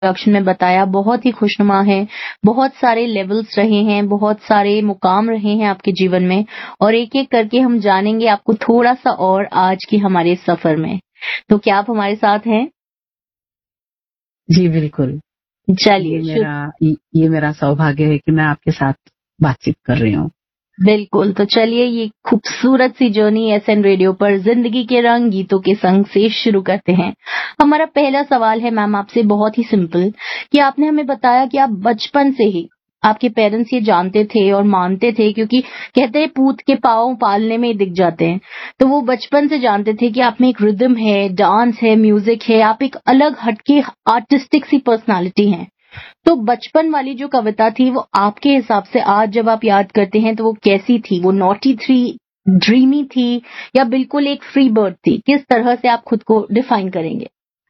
Introduction में बताया बहुत ही खुशनुमा है, बहुत सारे लेवल्स रहे हैं, बहुत सारे मुकाम रहे हैं आपके जीवन में और एक-एक करके हम जानेंगे आपको थोड़ा-सा और आज के हमारे सफर में। तो क्या आप हमारे साथ हैं? जी, बिल्कुल। चलिए ये मेरा सौभाग्य है कि मैं आपके साथ बातचीत कर रही हूँ। बिल्कुल, तो चलिए ये खूबसूरत सी जर्नी एसएन रेडियो पर जिंदगी के रंग गीतों के संग से शुरू करते हैं। हमारा पहला सवाल है मैम आपसे बहुत ही सिंपल कि आपने हमें बताया कि आप बचपन से ही आपके पेरेंट्स ये जानते थे और मानते थे क्योंकि कहते हैं पूत के पाँव पालने में ही दिख जाते हैं। तो वो बचपन से जानते थे कि आप में एक रिदम है, डांस है, म्यूजिक है, आप एक अलग हटके आर्टिस्टिक सी पर्सनालिटी हैं। तो बचपन वाली जो कविता थी वो आपके हिसाब से आज जब आप याद करते हैं तो वो कैसी थी? वो नॉटी थी, ड्रीमी थी या बिल्कुल एक फ्री बर्ड थी? किस तरह से आप खुद को डिफाइन करेंगे?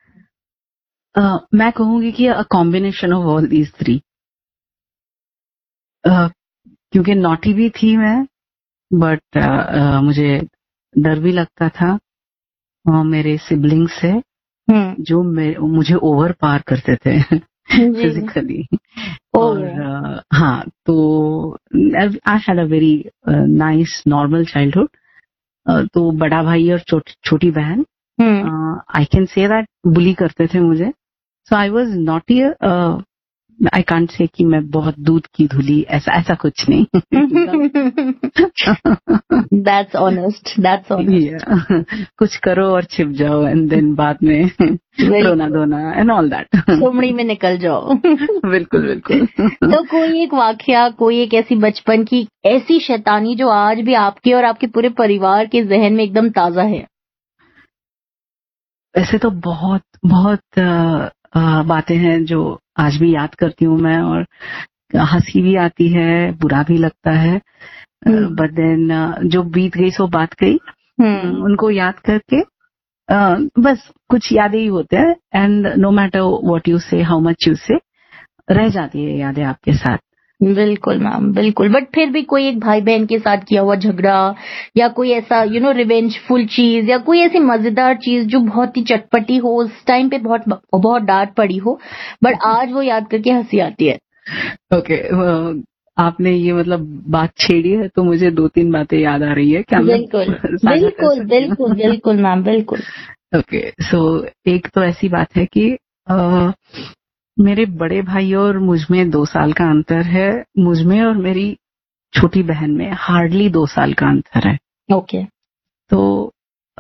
मैं कहूंगी कि a combination of all these three. क्योंकि नॉटी भी थी मैं, बट मुझे डर भी लगता था मेरे सिबलिंग्स से जो मुझे ओवर पार करते थे फिजिकली। और हाँ, तो I had a very nice normal childhood. तो बड़ा भाई और छोटी बहन आई कैन से दैट बुली करते थे मुझे। सो I was naughty. I can't say कि मैं बहुत दूध की धुली, ऐसा कुछ नहीं। That's honest, that's honest. कुछ करो और छिप जाओ एंड देन बाद में रोना धोना एंड ऑल दैट। सुमड़ी में निकल जाओ। बिल्कुल बिल्कुल। तो कोई एक वाकया, कोई एक ऐसी बचपन की ऐसी शैतानी जो आज भी आपके और आपके पूरे परिवार के जहन में एकदम ताजा है? ऐसे तो बहुत बहुत बातें हैं जो आज भी याद करती हूँ मैं, और हंसी भी आती है, बुरा भी लगता है। बट देन जो बीत गई सो बात गई। उनको याद करके बस कुछ यादें ही होते हैं, and no matter what you से, हाउ मच यू से, रह जाती है यादें आपके साथ। बिल्कुल मैम, बिल्कुल। बट फिर भी कोई एक भाई बहन के साथ किया हुआ झगड़ा या कोई ऐसा रिवेंजफुल चीज या कोई ऐसी मजेदार चीज जो बहुत ही चटपटी हो, उस टाइम पे बहुत डांट पड़ी हो, बट आज वो याद करके हंसी आती है? ओके, आपने ये मतलब बात छेड़ी है तो मुझे 2-3 बातें याद आ रही है। क्या बिल्कुल बिल्कुल बिल्कुल बिल्कुल मैम, बिल्कुल। ओके, सो एक तो ऐसी बात है कि मेरे बड़े भाई और मुझ में 2 साल का अंतर है। मुझ में और मेरी छोटी बहन में हार्डली 2 साल का अंतर है। ओके। तो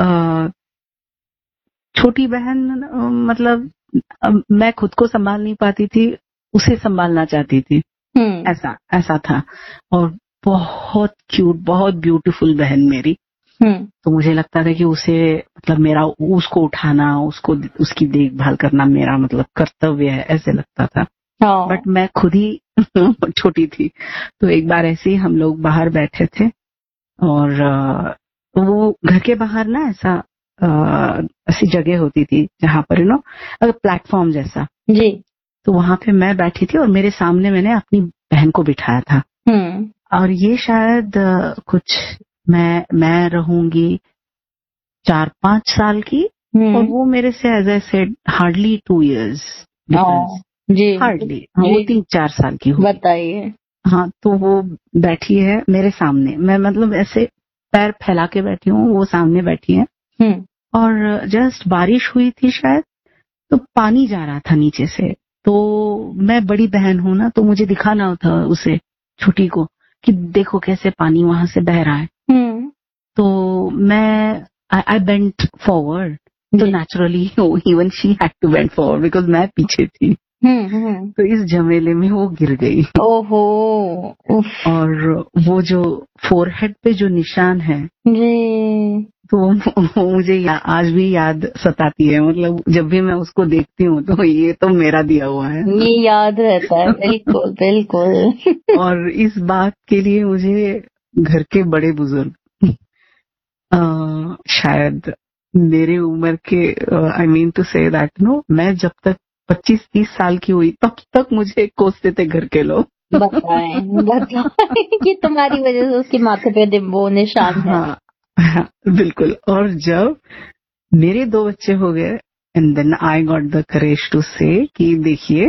छोटी बहन मतलब मैं खुद को संभाल नहीं पाती थी, उसे संभालना चाहती थी। ऐसा था। और बहुत क्यूट, बहुत ब्यूटीफुल बहन मेरी। तो मुझे लगता था कि उसे मतलब उसको उठाना, उसकी देखभाल करना मेरा मतलब कर्तव्य है, ऐसे लगता था। बट मैं खुद ही छोटी थी। तो एक बार ऐसे ही हम लोग बाहर बैठे थे और वो घर के बाहर ना ऐसी जगह होती थी जहां पर प्लेटफॉर्म जैसा जी। तो वहां पे मैं बैठी थी और मेरे सामने मैंने अपनी बहन को बिठाया था। और ये शायद कुछ मैं रहूंगी 4-5 साल की, और वो मेरे से as I said hardly 2 years difference. Ji, hardly वो 3-4 साल की होगी। बताइए। हाँ, तो वो बैठी है मेरे सामने, मैं मतलब ऐसे पैर फैला के बैठी हूँ, वो सामने बैठी है। और जस्ट बारिश हुई थी शायद, तो पानी जा रहा था नीचे से। तो मैं बड़ी बहन हूं ना, तो मुझे दिखाना था उसे, छोटी को, कि देखो कैसे पानी वहां से बह रहा है। तो मैं आई बेंट फॉरवर्ड, तो naturally even she had to bent forward because मैं पीछे थी। तो इस झमेले में वो गिर गई। ओहो। और वो जो फोरहेड पे जो निशान है जी, तो मुझे आज भी याद सताती है। मतलब जब भी मैं उसको देखती हूँ तो ये तो मेरा दिया हुआ है, ये याद रहता है। बिल्कुल बिल्कुल। और इस बात के लिए मुझे घर के बड़े बुजुर्ग शायद मेरे उम्र के I mean to say that मैं जब तक 25-30 साल की हुई तब तक मुझे कोसते थे घर के लोग। बताएं कि तुम्हारी वजह से उसके माथे पे वो निशान है। हाँ, बिल्कुल। और जब मेरे 2 बच्चे हो गए and then I got the courage to से कि देखिए